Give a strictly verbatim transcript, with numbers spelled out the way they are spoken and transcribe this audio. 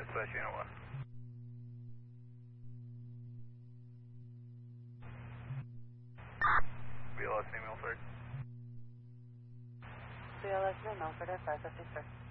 Dispatch Unit one. B L S New Milford. B L S New Milford, five fifty-six.